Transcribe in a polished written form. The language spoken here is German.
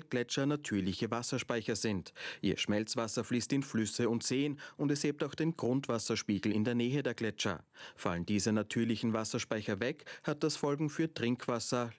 Gletscher natürliche Wasserspeicher sind. Ihr Schmelzwasser fließt in Flüsse und Seen und es hebt auch den Grundwasserspiegel in der Nähe der Gletscher. Fallen diese natürlichen Wasserspeicher weg, hat das Folgen für Trinkwasser,